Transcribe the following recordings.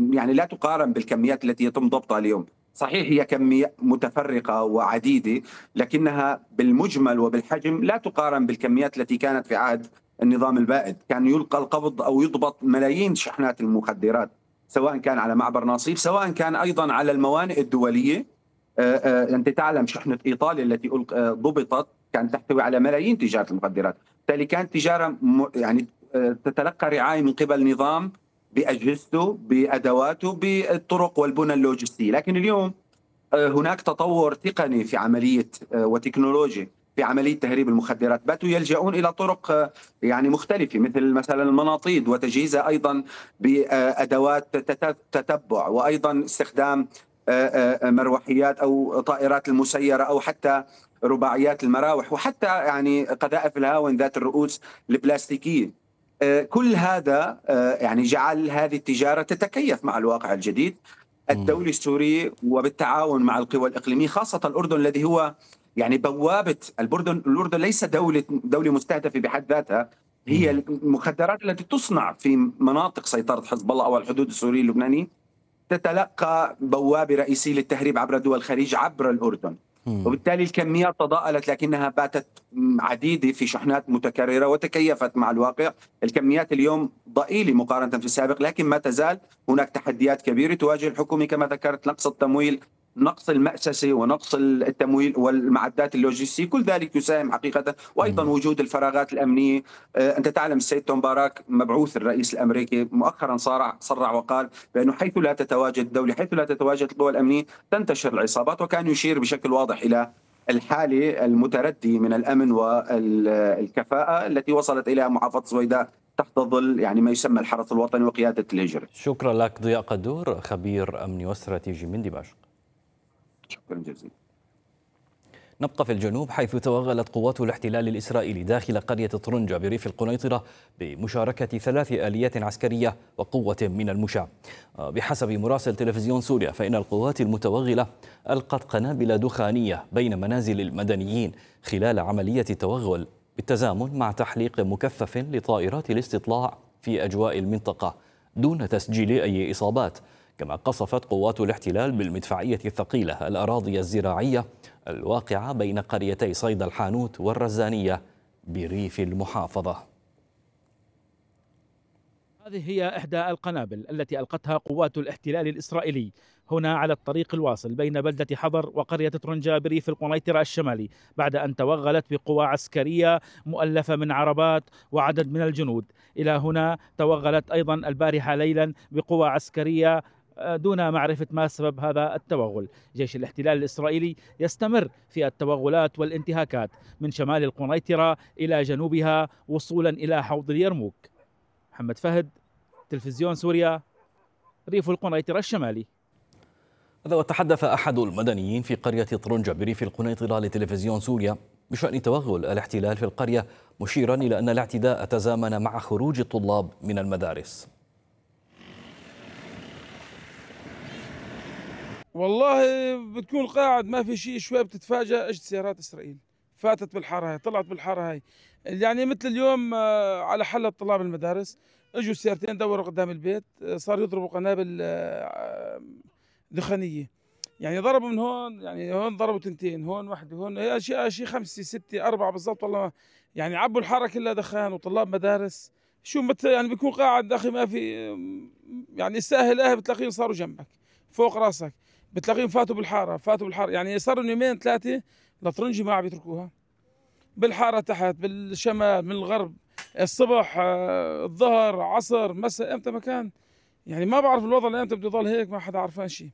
يعني لا تقارن بالكميات التي يتم ضبطها اليوم. صحيح هي كمية متفرقة وعديدة، لكنها بالمجمل وبالحجم لا تقارن بالكميات التي كانت في عهد النظام البائد. كان يلقى القبض أو يضبط ملايين شحنات المخدرات، سواء كان على معبر ناصيف، سواء كان أيضا على الموانئ الدولية. أنت تعلم شحنة إيطاليا التي ضبطت كانت تحتوي على ملايين تجارة المخدرات، بالتالي كانت تجارة يعني تتلقى رعاية من قبل نظام بأجهزته بأدواته بالطرق والبنى اللوجستية. لكن اليوم هناك تطور تقني في عملية وتكنولوجيا في عملية تهريب المخدرات، باتوا يلجؤون إلى طرق يعني مختلفة، مثلا المناطيد وتجهيزها أيضا بأدوات تتبع، وأيضا استخدام مروحيات أو طائرات المسيرة أو حتى رباعيات المراوح، وحتى يعني قذائف الهاون ذات الرؤوس البلاستيكية. كل هذا يعني جعل هذه التجارة تتكيف مع الواقع الجديد. الدولة السورية وبالتعاون مع القوى الإقليمية، خاصة الأردن الذي هو يعني بوابة الأردن ليس دولة مستهدفة بحد ذاتها، هي المخدرات التي تصنع في مناطق سيطرة حزب الله أو الحدود السورية اللبنانية تتلقى بوابة رئيسية للتهريب عبر دول الخليج عبر الأردن. وبالتالي الكميات تضاءلت لكنها باتت عديدة في شحنات متكررة وتكيفت مع الواقع. الكميات اليوم ضئيلة مقارنة في السابق، لكن ما تزال هناك تحديات كبيرة تواجه الحكومة كما ذكرت: نقص التمويل، نقص المأسسة، ونقص التمويل والمعدات اللوجستية. كل ذلك يساهم حقيقة، وأيضا وجود الفراغات الأمنية. أنت تعلم السيد توم باراك مبعوث الرئيس الأمريكي مؤخرا صرع وقال بأنه حيث لا تتواجد الدولة، حيث لا تتواجد القوى الأمنية، تنتشر العصابات، وكان يشير بشكل واضح إلى الحالة المتردية من الأمن والكفاءة التي وصلت إلى محافظة سويداء تحت ظل يعني ما يسمى الحرس الوطني وقيادة الهجرة. شكرا لك ضياء قدور، خبير أمني واستراتيجي من دمشق. شكرا جزيلا. نبقى في الجنوب، حيث توغلت قوات الاحتلال الإسرائيلي داخل قرية طرنجة بريف القنيطرة بمشاركة 3 آليات عسكرية وقوة من المشاة. بحسب مراسل تلفزيون سوريا، فإن القوات المتوغلة ألقت قنابل دخانية بين منازل المدنيين خلال عملية التوغل، بالتزامن مع تحليق مكثف لطائرات الاستطلاع في أجواء المنطقة دون تسجيل أي إصابات. كما قصفت قوات الاحتلال بالمدفعية الثقيلة الأراضي الزراعية الواقعة بين قريتي صيدا الحانوت والرزانية بريف المحافظة. هذه هي إحدى القنابل التي ألقتها قوات الاحتلال الإسرائيلي هنا على الطريق الواصل بين بلدة حضر وقرية طرنجة بريف القنيطرة الشمالي، بعد أن توغلت بقوى عسكرية مؤلفة من عربات وعدد من الجنود. إلى هنا توغلت أيضا البارحة ليلا بقوى عسكرية دون معرفة ما سبب هذا التوغل. جيش الاحتلال الإسرائيلي يستمر في التوغلات والانتهاكات من شمال القنيطرة إلى جنوبها وصولا إلى حوض اليرموك. محمد فهد، تلفزيون سوريا، ريف القنيطرة الشمالي. هذا وتحدث أحد المدنيين في قرية طرنجة بريف القنيطرة لتلفزيون سوريا بشأن توغل الاحتلال في القرية، مشيرا إلى أن الاعتداء تزامن مع خروج الطلاب من المدارس. والله بتكون قاعد ما في شيء، شوي بتتفاجأ اجت سيارات اسرائيل فاتت بالحاره هاي، طلعت بالحاره هاي. يعني مثل اليوم على حل طلاب المدارس اجوا السيارتين دوروا قدام البيت، صاروا يضربوا قنابل دخانيه. يعني ضربوا من هون، يعني هون ضربوا 2، هون واحده، هون اشياء 5 6 4 بالضبط. والله يعني عبوا الحاره كلها دخان وطلاب مدارس. شو يعني بيكون قاعد اخي ما في، يعني الساهل بتلاقيهم صاروا جنبك فوق راسك، بتلاقيهم فاتوا بالحاره يعني صاروا 2 3 لطرنجي ما عم يتركوها بالحاره تحت بالشمال من الغرب، الصبح الظهر عصر مساء، امتى ما كان. يعني ما بعرف الوضع لامتى بده يضل هيك، ما حدا عرفان شيء.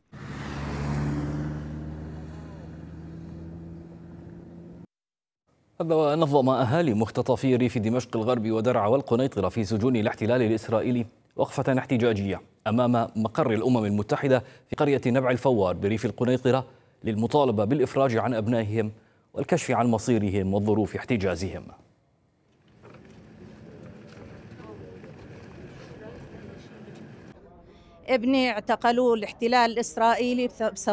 هذا نظم أهالي مختطفي ريف دمشق الغربي ودرعا والقنيطرة في سجون الاحتلال الإسرائيلي وقفة احتجاجية أمام مقر الأمم المتحدة في قرية نبع الفوار بريف القنيطرة للمطالبة بالإفراج عن أبنائهم والكشف عن مصيرهم وظروف احتجازهم. ابني اعتقلوه الاحتلال الإسرائيلي ب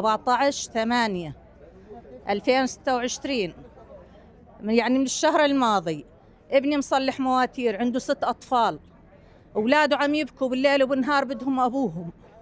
17/8/2026، يعني من الشهر الماضي. ابني مصلح مواتير، عنده 6 أطفال، أولاده عم يبكوا بالليل وبالنهار بدهم أبوهم.